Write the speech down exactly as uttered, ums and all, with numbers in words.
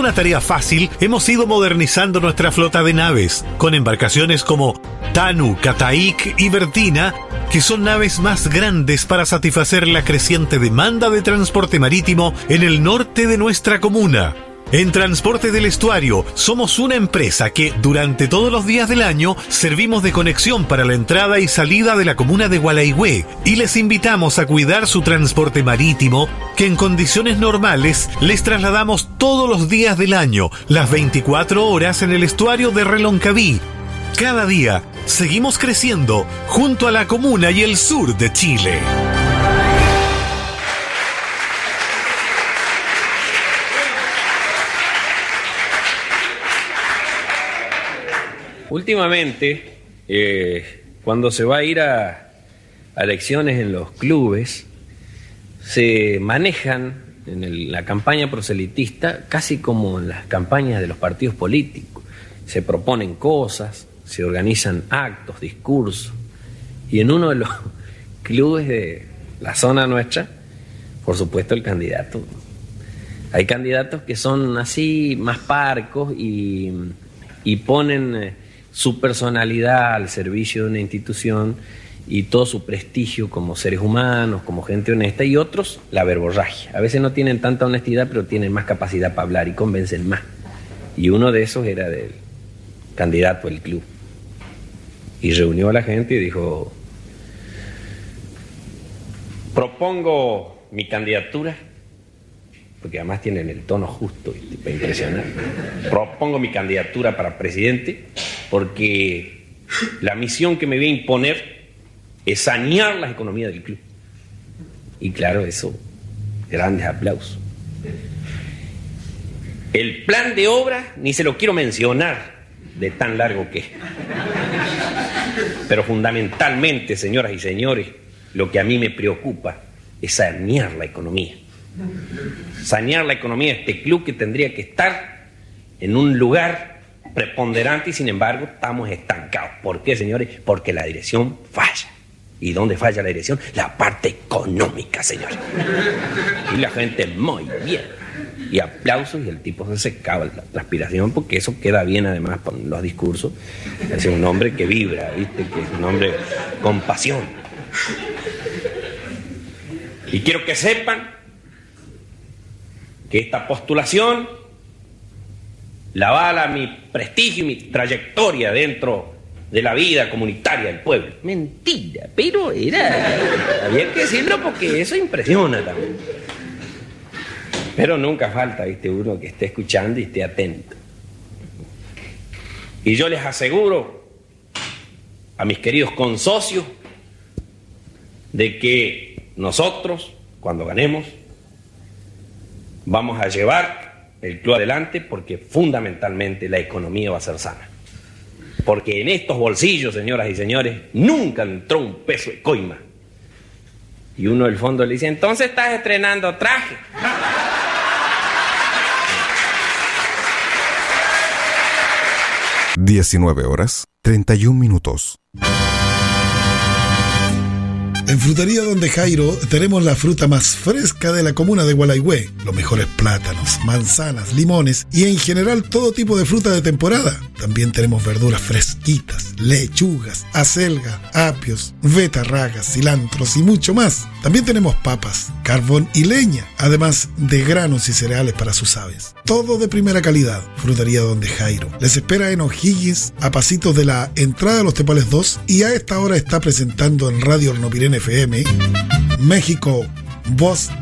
una tarea fácil, hemos ido modernizando nuestra flota de naves, con embarcaciones como Tanu, Cataik y Bertina, que son naves más grandes para satisfacer la creciente demanda de transporte marítimo en el norte de nuestra comuna. En Transporte del Estuario somos una empresa que durante todos los días del año servimos de conexión para la entrada y salida de la comuna de Gualaihue y les invitamos a cuidar su transporte marítimo, que en condiciones normales les trasladamos todos los días del año, las veinticuatro horas en el estuario de Reloncaví. Cada día seguimos creciendo junto a la comuna y el sur de Chile. Últimamente, eh, cuando se va a ir a, a elecciones en los clubes, se manejan en el, la campaña proselitista casi como en las campañas de los partidos políticos. Se proponen cosas, se organizan actos, discursos, y en uno de los clubes de la zona nuestra, por supuesto el candidato. Hay candidatos que son así más parcos y, y ponen eh, su personalidad al servicio de una institución y todo su prestigio como seres humanos, como gente honesta, y otros la verborragia. A veces no tienen tanta honestidad, pero tienen más capacidad para hablar y convencen más. Y uno de esos era del candidato del club. Y reunió a la gente y dijo: propongo mi candidatura, porque además tienen el tono justo y para impresionar. Propongo mi candidatura para presidente porque la misión que me voy a imponer es sanear las economías del club. Y claro, eso, grandes aplausos. El plan de obra ni se lo quiero mencionar de tan largo que es. Pero fundamentalmente, señoras y señores, lo que a mí me preocupa es sanear la economía. Sanear la economía de este club, que tendría que estar en un lugar preponderante, y sin embargo estamos estancados. ¿Por qué, señores? Porque la dirección falla. ¿Y dónde falla la dirección? La parte económica, señores. Y la gente muy bien. Y aplausos, y el tipo se secaba la transpiración, porque eso queda bien además con los discursos. Es un hombre que vibra, ¿viste? Que es un hombre con pasión. Y quiero que sepan que esta postulación la avala mi prestigio y mi trayectoria dentro de la vida comunitaria del pueblo. Mentira, pero era... había que decirlo porque eso impresiona también. Pero nunca falta, viste, uno que esté escuchando y esté atento. Y yo les aseguro a mis queridos consocios de que nosotros, cuando ganemos, vamos a llevar el club adelante, porque fundamentalmente la economía va a ser sana. Porque en estos bolsillos, señoras y señores, nunca entró un peso de coima. Y uno del fondo le dice: entonces estás estrenando traje. diecinueve horas, treinta y un minutos. En Frutería Donde Jairo tenemos la fruta más fresca de la comuna de Gualaihue, los mejores plátanos, manzanas, limones y en general todo tipo de fruta de temporada. También tenemos verduras fresquitas, lechugas, acelga, apios, betarragas, cilantros y mucho más. También tenemos papas, carbón y leña, además de granos y cereales para sus aves. Todo de primera calidad. Frutería Donde Jairo les espera en O'Higgins, a pasitos de la entrada de los Tepales dos, y a esta hora está presentando en Radio Hornopirén F M México, voz